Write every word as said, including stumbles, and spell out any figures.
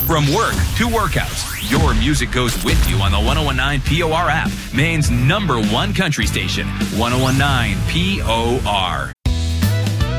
From work to workouts, your music goes with you on the ten nineteen P O R app, Maine's number one country station, ten nineteen P O R.